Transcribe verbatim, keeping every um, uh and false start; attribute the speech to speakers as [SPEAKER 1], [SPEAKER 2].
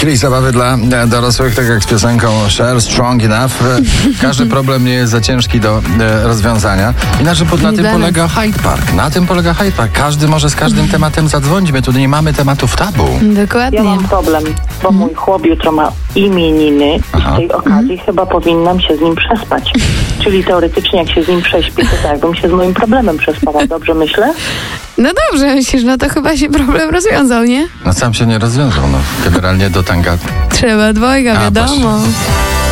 [SPEAKER 1] Czyli zabawy dla dorosłych, tak jak z piosenką Cher, Strong Enough. Każdy problem nie jest za ciężki do e, rozwiązania. I na, na tym polega Hyde Park. Na tym polega Hyde Park. Każdy może z każdym tematem zadzwonić. My tu nie mamy tematów tabu.
[SPEAKER 2] Dokładnie.
[SPEAKER 3] Ja mam problem, bo mój chłop jutro ma imieniny
[SPEAKER 1] Aha.
[SPEAKER 3] i z tej okazji chyba powinnam się z nim przespać. Czyli teoretycznie jak się z nim prześpię, to tak jakbym się z moim problemem przespała. Dobrze myślę?
[SPEAKER 2] No dobrze, myślisz, no to chyba się problem rozwiązał, nie?
[SPEAKER 1] No sam się nie rozwiązał. No. Generalnie do tanga.
[SPEAKER 2] Trzeba dwojga,
[SPEAKER 1] A,
[SPEAKER 2] wiadomo.
[SPEAKER 1] proszę.